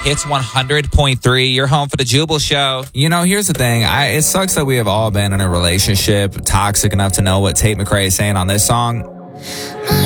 Hits 100.3. You're home for the Jubal Show. You know, here's the thing. It sucks that we have all been in a relationship toxic enough to know what Tate McRae is saying on this song.